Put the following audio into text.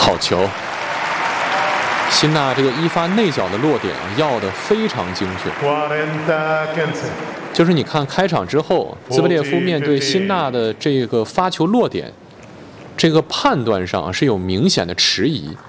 好球！辛纳这个一发内角的落点啊，要的非常精确。就是你看开场之后，兹维列夫面对辛纳的这个发球落点，这个判断上是有明显的迟疑。